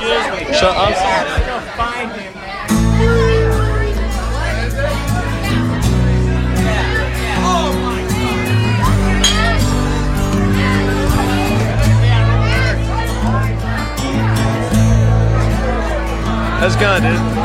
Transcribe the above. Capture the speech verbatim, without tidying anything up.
Excuse me. Shut up. Go find him. That's good, dude.